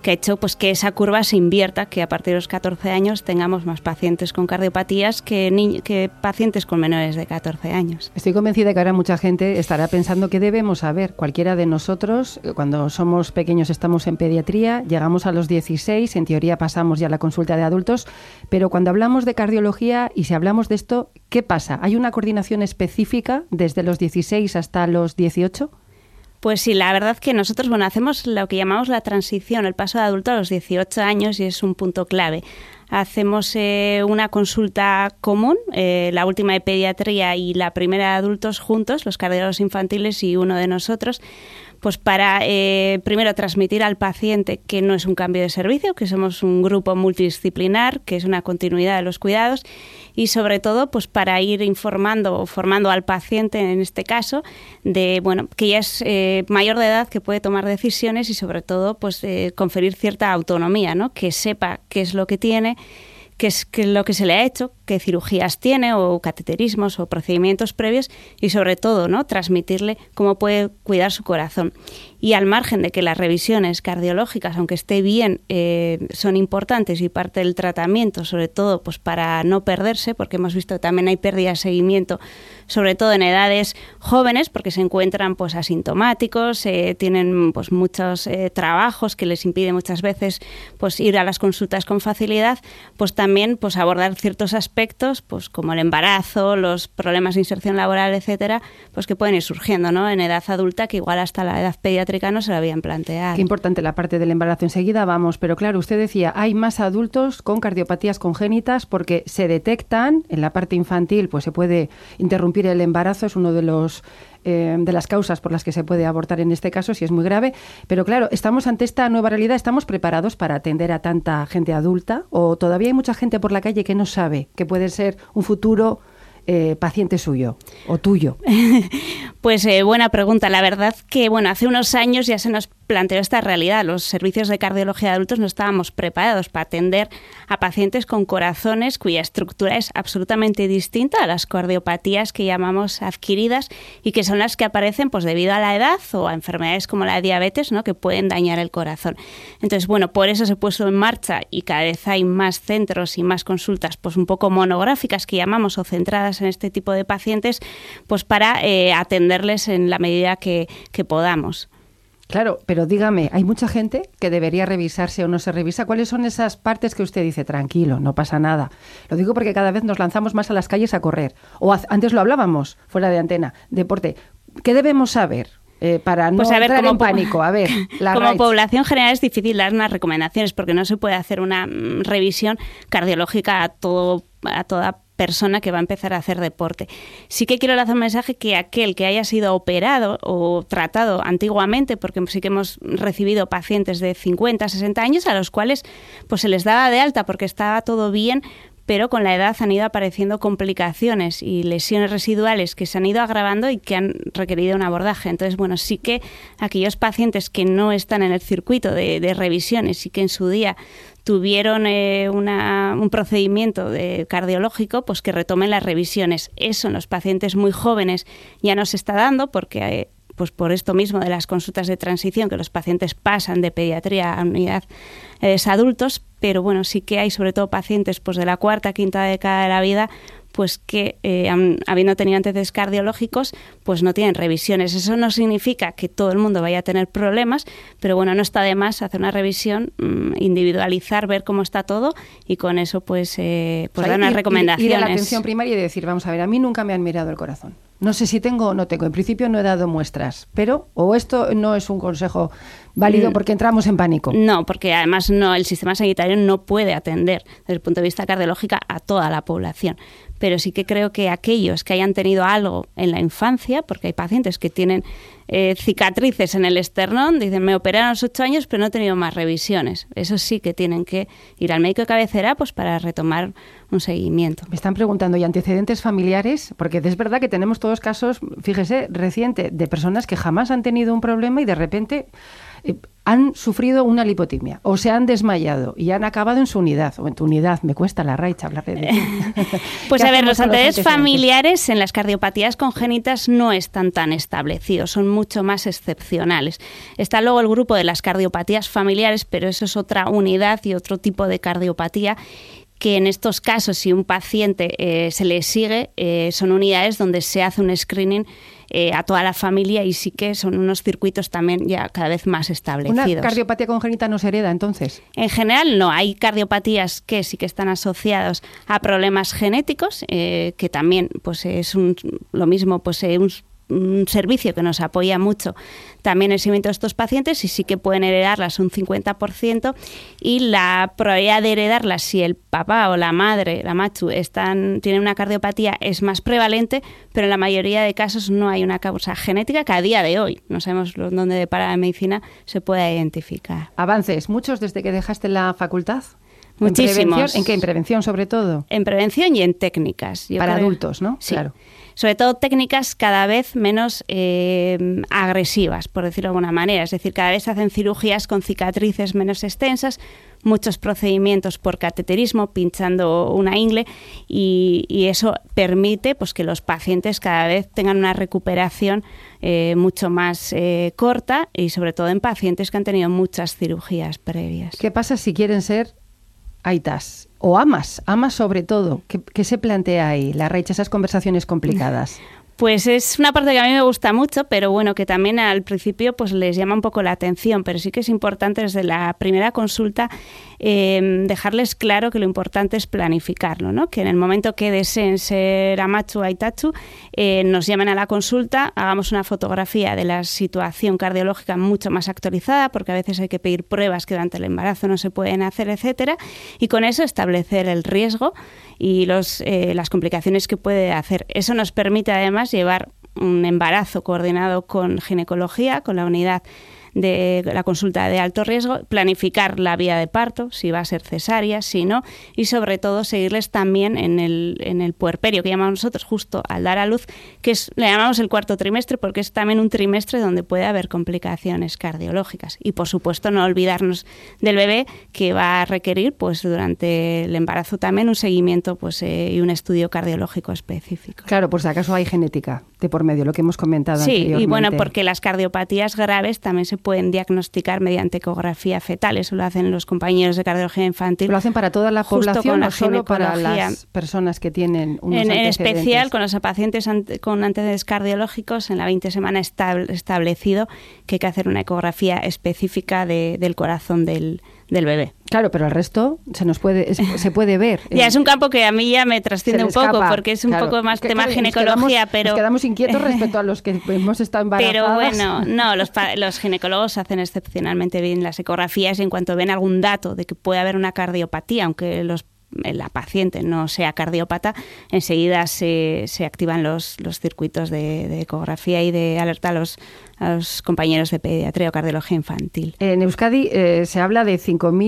que ha hecho pues que esa curva se invierta, que a partir de los 14 años tengamos más pacientes con cardiopatías que pacientes con menores de 14 años. Estoy convencida que ahora mucha gente estará pensando que debemos saber. Cualquiera de nosotros, cuando somos pequeños estamos en pediatría, llegamos a los 16, en teoría pasamos ya a la consulta de adultos, pero cuando hablamos de cardiología y si hablamos de esto, ¿qué pasa? ¿Hay una coordinación específica desde los 16 hasta los 18? Pues sí, la verdad que nosotros hacemos lo que llamamos la transición, el paso de adulto a los 18 años y es un punto clave. Hacemos una consulta común, la última de pediatría y la primera de adultos juntos, los cardiólogos infantiles y uno de nosotros, pues para primero transmitir al paciente que no es un cambio de servicio, que somos un grupo multidisciplinar, que es una continuidad de los cuidados y sobre todo pues para ir informando o formando al paciente en este caso de que ya es mayor de edad, que puede tomar decisiones y sobre todo pues conferir cierta autonomía, ¿no? Que sepa qué es lo que tiene, qué es lo que se le ha hecho, qué cirugías tiene o cateterismos o procedimientos previos y sobre todo, ¿no? Transmitirle cómo puede cuidar su corazón. Y al margen de que las revisiones cardiológicas, aunque esté bien, son importantes y parte del tratamiento, sobre todo pues para no perderse, porque hemos visto que también hay pérdida de seguimiento, sobre todo en edades jóvenes, porque se encuentran pues asintomáticos, tienen pues muchos trabajos que les impide muchas veces pues ir a las consultas con facilidad, pues también pues abordar ciertos aspectos, pues como el embarazo, los problemas de inserción laboral, etcétera, pues que pueden ir surgiendo, ¿no? En edad adulta, que igual hasta la edad pediátrica no se lo habían planteado. Qué importante la parte del embarazo. Enseguida vamos, pero claro, usted decía, hay más adultos con cardiopatías congénitas porque se detectan, en la parte infantil pues se puede interrumpir el embarazo, es uno de las causas por las que se puede abortar en este caso, si es muy grave, pero claro, estamos ante esta nueva realidad, ¿estamos preparados para atender a tanta gente adulta? ¿O todavía hay mucha gente por la calle que no sabe que puede ser un futuro paciente suyo o tuyo? Pues buena pregunta. La verdad que hace unos años ya se nos planteó esta realidad. Los servicios de cardiología de adultos no estábamos preparados para atender a pacientes con corazones cuya estructura es absolutamente distinta a las cardiopatías que llamamos adquiridas y que son las que aparecen pues debido a la edad o a enfermedades como la diabetes, ¿no? Que pueden dañar el corazón. Entonces, por eso se puso en marcha y cada vez hay más centros y más consultas pues un poco monográficas que llamamos o centradas en este tipo de pacientes pues para atenderles en la medida que podamos. Claro, pero dígame, ¿hay mucha gente que debería revisarse o no se revisa? ¿Cuáles son esas partes que usted dice, tranquilo, no pasa nada? Lo digo porque cada vez nos lanzamos más a las calles a correr. O antes lo hablábamos, fuera de antena, deporte. ¿Qué debemos saber? Para no entrar en pánico. A ver, como población general es difícil dar unas recomendaciones porque no se puede hacer una revisión cardiológica a toda persona que va a empezar a hacer deporte. Sí que quiero lanzar un mensaje que aquel que haya sido operado o tratado antiguamente, porque sí que hemos recibido pacientes de 50, 60 años a los cuales pues se les daba de alta porque estaba todo bien, pero con la edad han ido apareciendo complicaciones y lesiones residuales que se han ido agravando y que han requerido un abordaje. Entonces, sí que aquellos pacientes que no están en el circuito de revisiones y que en su día tuvieron un procedimiento cardiológico, pues que retomen las revisiones. Eso en los pacientes muy jóvenes ya no se está dando porque pues por esto mismo de las consultas de transición, que los pacientes pasan de pediatría a unidades adultos, pero sí que hay sobre todo pacientes pues de la cuarta, quinta década de la vida pues que habiendo tenido antecedentes cardiológicos, pues no tienen revisiones. Eso no significa que todo el mundo vaya a tener problemas, pero no está de más hacer una revisión, individualizar, ver cómo está todo y con eso pues dar unas recomendaciones. Ir a la atención primaria y decir, vamos a ver, a mí nunca me han mirado el corazón. No sé si tengo o no tengo. En principio no he dado muestras, pero o esto no es un consejo válido porque entramos en pánico. No, porque además el sistema sanitario no puede atender desde el punto de vista cardiológico a toda la población. Pero sí que creo que aquellos que hayan tenido algo en la infancia, porque hay pacientes que tienen cicatrices en el esternón, dicen, me operaron a los 8 años, pero no he tenido más revisiones. Eso sí que tienen que ir al médico de cabecera pues para retomar un seguimiento. Me están preguntando, ¿y antecedentes familiares? Porque es verdad que tenemos todos casos, fíjese, reciente, de personas que jamás han tenido un problema y de repente han sufrido una lipotimia o se han desmayado y han acabado en su unidad o en tu unidad. Me cuesta la racha hablar de ti. Pues a ver, los antecedentes familiares en las cardiopatías congénitas no están tan establecidos, son mucho más excepcionales. Está luego el grupo de las cardiopatías familiares, pero eso es otra unidad y otro tipo de cardiopatía, que en estos casos, si un paciente se le sigue, son unidades donde se hace un screening a toda la familia y sí que son unos circuitos también ya cada vez más establecidos. ¿Una cardiopatía congénita no se hereda entonces? En general no, hay cardiopatías que sí que están asociadas a problemas genéticos, que también pues es lo mismo, pues un servicio que nos apoya mucho también el seguimiento de estos pacientes y sí que pueden heredarlas un 50% y la probabilidad de heredarlas si el papá o la madre, la machu, tienen una cardiopatía es más prevalente, pero en la mayoría de casos no hay una causa genética que a día de hoy, no sabemos dónde depara la medicina, se pueda identificar. Avances, muchos desde que dejaste la facultad. Muchísimos. ¿En qué? ¿En prevención sobre todo? En prevención y en técnicas. Para adultos, ¿no? Sí. Claro. Sobre todo técnicas cada vez menos agresivas, por decirlo de alguna manera. Es decir, cada vez se hacen cirugías con cicatrices menos extensas, muchos procedimientos por cateterismo, pinchando una ingle, y eso permite pues, que los pacientes cada vez tengan una recuperación mucho más corta y sobre todo en pacientes que han tenido muchas cirugías previas. ¿Qué pasa si quieren ser aitas o amas sobre todo? ¿Qué se plantea ahí, la Raich, esas conversaciones complicadas? Pues es una parte que a mí me gusta mucho, pero bueno, que también al principio pues les llama un poco la atención, pero sí que es importante desde la primera consulta dejarles claro que lo importante es planificarlo, ¿no? Que en el momento que deseen ser amachu o aitachu, nos llamen a la consulta, hagamos una fotografía de la situación cardiológica mucho más actualizada, porque a veces hay que pedir pruebas que durante el embarazo no se pueden hacer, etcétera, y con eso establecer el riesgo y las complicaciones que puede hacer. Eso nos permite además llevar un embarazo coordinado con ginecología, con la unidad de la consulta de alto riesgo, planificar la vía de parto, si va a ser cesárea, si no, y sobre todo seguirles también en el puerperio, que llamamos nosotros justo al dar a luz, que le llamamos el cuarto trimestre porque es también un trimestre donde puede haber complicaciones cardiológicas. Y por supuesto no olvidarnos del bebé, que va a requerir pues durante el embarazo también un seguimiento pues y un estudio cardiológico específico. Claro, por si acaso hay genética de por medio, lo que hemos comentado anteriormente. Sí, y bueno, porque las cardiopatías graves también se pueden diagnosticar mediante ecografía fetal. Eso lo hacen los compañeros de cardiología infantil. ¿Lo hacen para toda la población o solo para las personas que tienen unos antecedentes? En especial con los pacientes con antecedentes cardiológicos, en la 20 semana está establecido que hay que hacer una ecografía específica del corazón del bebé. Claro, pero el resto se puede ver. Ya es un campo que a mí ya me trasciende un poco, porque es un poco más tema ginecología, pero nos quedamos inquietos respecto a los que hemos estado embarazadas. Pero bueno, no, los ginecólogos hacen excepcionalmente bien las ecografías y en cuanto ven algún dato de que puede haber una cardiopatía, aunque la paciente no sea cardiópata, enseguida se activan los circuitos de ecografía y de alerta a los compañeros de pediatría o cardiología infantil. En Euskadi se habla de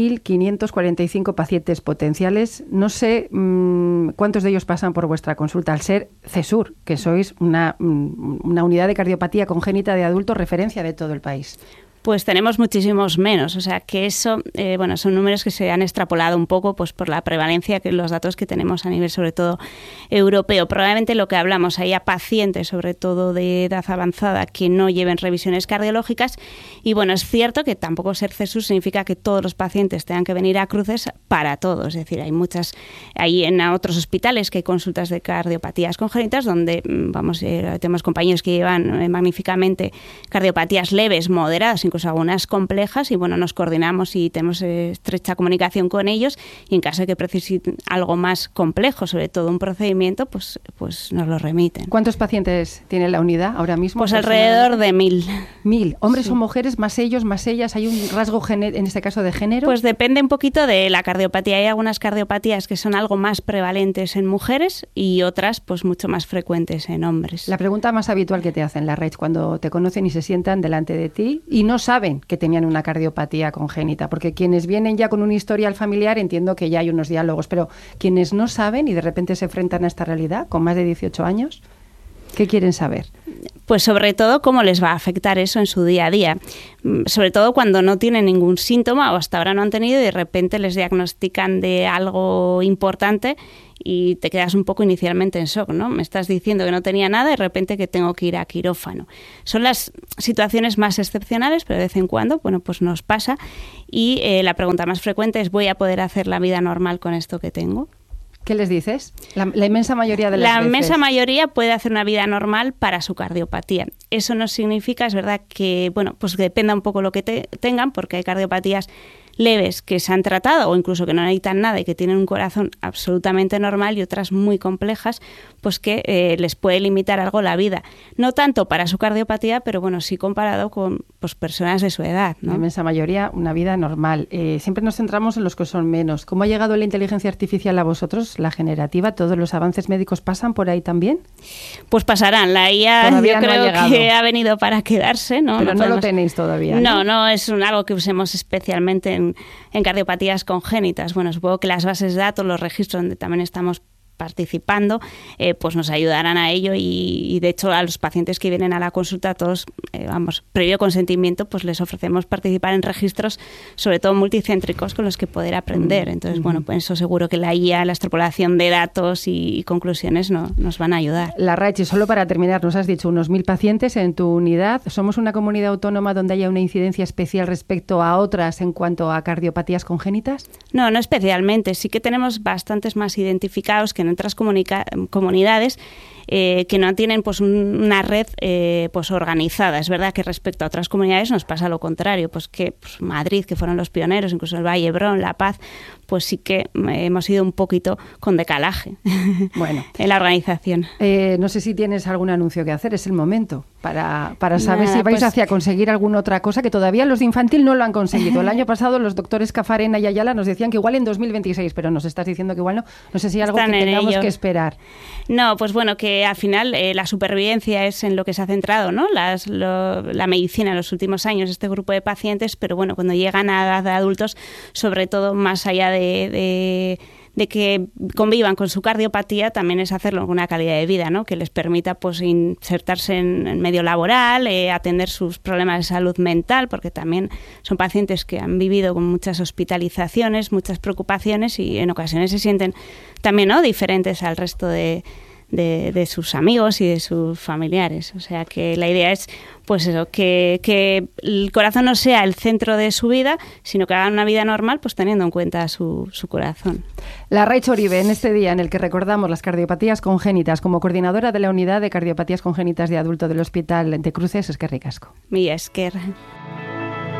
5.545 pacientes potenciales. No sé cuántos de ellos pasan por vuestra consulta, al ser CESUR, que sois una unidad de cardiopatía congénita de adultos referencia de todo el país. Pues tenemos muchísimos menos, o sea que eso, son números que se han extrapolado un poco pues por la prevalencia, que los datos que tenemos a nivel sobre todo europeo. Probablemente lo que hablamos, haya pacientes sobre todo de edad avanzada que no lleven revisiones cardiológicas y bueno, es cierto que tampoco ser CESUR significa que todos los pacientes tengan que venir a cruces para todos, es decir, hay en otros hospitales que hay consultas de cardiopatías congénitas donde tenemos compañeros que llevan magníficamente cardiopatías leves, moderadas, incluso algunas complejas y bueno, nos coordinamos y tenemos estrecha comunicación con ellos y en caso de que precisen algo más complejo, sobre todo un procedimiento, pues nos lo remiten. ¿Cuántos pacientes tiene la unidad ahora mismo? Pues alrededor de 1.000. 1.000. ¿Hombres o mujeres? ¿Más ellos, más ellas? ¿Hay un rasgo en este caso de género? Pues depende un poquito de la cardiopatía. Hay algunas cardiopatías que son algo más prevalentes en mujeres y otras pues mucho más frecuentes en hombres. La pregunta más habitual que te hacen, la Raich, cuando te conocen y se sientan delante de ti y no saben que tenían una cardiopatía congénita, porque quienes vienen ya con un historial familiar entiendo que ya hay unos diálogos, pero quienes no saben y de repente se enfrentan a esta realidad con más de 18 años, ¿qué quieren saber? pues sobre todo cómo les va a afectar eso en su día a día. Sobre todo cuando no tienen ningún síntoma o hasta ahora no han tenido y de repente les diagnostican de algo importante y te quedas un poco inicialmente en shock, ¿no? Me estás diciendo que no tenía nada y de repente que tengo que ir a quirófano. Son las situaciones más excepcionales, pero de vez en cuando, bueno, pues nos pasa. Y la pregunta más frecuente es, ¿voy a poder hacer la vida normal con esto que tengo? ¿Qué les dices? La inmensa mayoría de las veces. La inmensa mayoría puede hacer una vida normal para su cardiopatía. Eso no significa, es verdad que, bueno, pues que dependa un poco lo que tengan, porque hay cardiopatías leves que se han tratado o incluso que no necesitan nada y que tienen un corazón absolutamente normal, y otras muy complejas pues que les puede limitar algo la vida. No tanto para su cardiopatía, pero bueno, sí comparado con pues personas de su edad, ¿no? La inmensa mayoría, una vida normal. Siempre nos centramos en los que son menos. ¿Cómo ha llegado la inteligencia artificial a vosotros, la generativa? ¿Todos los avances médicos pasan por ahí también? Pues pasarán. La IA todavía yo creo no que ha venido para quedarse, ¿no? Pero no lo tenéis todavía, ¿no? No es algo que usemos especialmente en cardiopatías congénitas. Bueno, supongo que las bases de datos, los registros donde también estamos participando, pues nos ayudarán a ello y de hecho a los pacientes que vienen a la consulta, todos, previo consentimiento, pues les ofrecemos participar en registros, sobre todo multicéntricos, con los que poder aprender. Entonces, bueno, pues eso seguro que la IA, la extrapolación de datos y conclusiones nos van a ayudar. Larraitz, solo para terminar, nos has dicho unos 1.000 pacientes en tu unidad. ¿Somos una comunidad autónoma donde haya una incidencia especial respecto a otras en cuanto a cardiopatías congénitas? No especialmente. Sí que tenemos bastantes más identificados que en otras comunidades que no tienen pues una red pues organizada. Es verdad que respecto a otras comunidades nos pasa lo contrario, pues que Madrid, que fueron los pioneros, incluso el Valle Hebrón, La Paz, pues sí que hemos ido un poquito con decalaje bueno, en la organización. No sé si tienes algún anuncio que hacer, es el momento para saber si vais hacia conseguir alguna otra cosa, que todavía los de infantil no lo han conseguido. El año pasado los doctores Cafarena y Ayala nos decían que igual en 2026, pero nos estás diciendo que igual no. No sé si hay algo que tengamos que esperar. No, pues bueno, que al final la supervivencia es en lo que se ha centrado, ¿no? La medicina en los últimos años, este grupo de pacientes, pero bueno, cuando llegan a edad de adultos, sobre todo más allá de que convivan con su cardiopatía, también es hacerlo con una calidad de vida, ¿no? Que les permita pues insertarse en el medio laboral, atender sus problemas de salud mental, porque también son pacientes que han vivido con muchas hospitalizaciones, muchas preocupaciones y en ocasiones se sienten también, ¿no?, diferentes al resto de sus amigos y de sus familiares. O sea que la idea es pues eso, que el corazón no sea el centro de su vida, sino que hagan una vida normal pues teniendo en cuenta su corazón. Larraitz Oribe, en este día en el que recordamos las cardiopatías congénitas, como coordinadora de la unidad de cardiopatías congénitas de adulto del Hospital de Cruces, eskerrik asko. Mila esker.